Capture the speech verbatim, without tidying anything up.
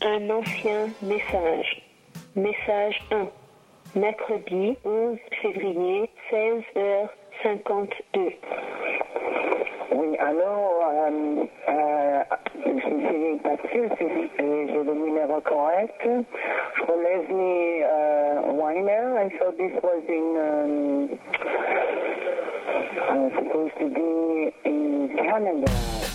un ancien message. Message un. Mercredi onze février, seize heures cinquante-deux. Oui, alors, euh, euh, je suis pas sûre si j'ai le numéro correct. From Leslie uh, Weiner. I thought this was in, um, uh, supposed to be in Canada.